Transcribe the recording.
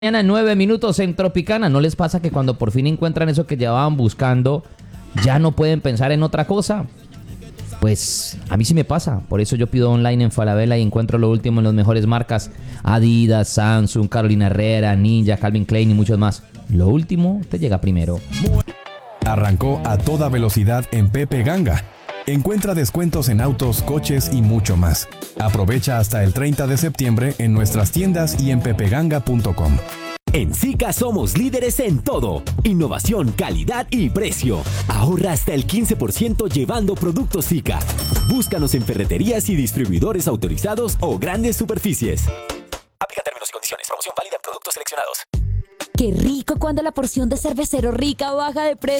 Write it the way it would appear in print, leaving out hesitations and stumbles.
Mañana 9 minutos en Tropicana. ¿No les pasa que cuando por fin encuentran eso que llevaban buscando, ya no pueden pensar en otra cosa? Pues a mí sí me pasa. Por eso yo pido online en Falabella y encuentro lo último en las mejores marcas: Adidas, Samsung, Carolina Herrera, Ninja, Calvin Klein y muchos más. Lo último te llega primero. Arrancó a toda velocidad en Pepe Ganga. Encuentra descuentos en autos, coches y mucho más. Aprovecha hasta el 30 de septiembre en nuestras tiendas y en pepeganga.com. En Sika somos líderes en todo: innovación, calidad y precio. Ahorra hasta el 15% llevando productos Sika. Búscanos en ferreterías y distribuidores autorizados o grandes superficies. Aplica términos y condiciones. Promoción válida en productos seleccionados. ¡Qué rico cuando la porción de Cervecero Rica baja de precio!